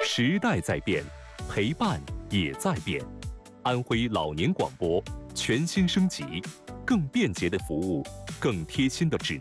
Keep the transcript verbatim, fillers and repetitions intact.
时代在变，陪伴也在变。安徽老年广播全新升级，更便捷的服务，更贴心的指